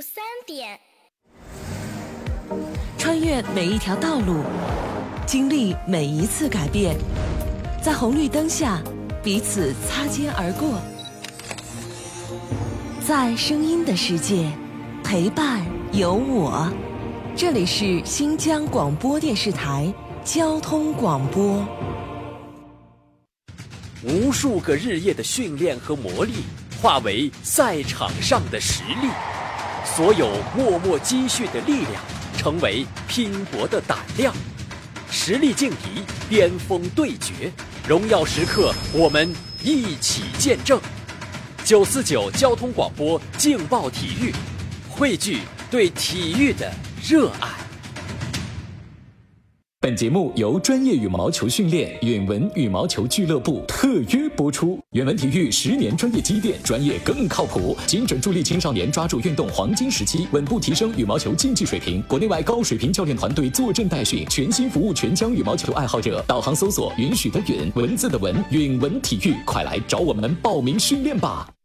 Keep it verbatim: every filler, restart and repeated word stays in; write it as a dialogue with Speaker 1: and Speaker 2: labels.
Speaker 1: 三点，
Speaker 2: 穿越每一条道路，经历每一次改变，在红绿灯下彼此擦肩而过，在声音的世界陪伴有我。这里是新疆广播电视台交通广播。
Speaker 3: 无数个日夜的训练和磨砺化为赛场上的实力，所有默默积蓄的力量成为拼搏的胆量。实力劲敌，巅峰对决，荣耀时刻我们一起见证。九四九交通广播劲爆体育，汇聚对体育的热爱。
Speaker 4: 本节目由专业羽毛球训练远文羽毛球俱乐部特约播出。远文体育十年专业积淀，专业更靠谱，精准助力青少年抓住运动黄金时期，稳步提升羽毛球竞技水平。国内外高水平教练团队坐镇代训，全心服务全疆羽毛球爱好者。导航搜索允许的允，文字的文，远文体育，快来找我们报名训练吧。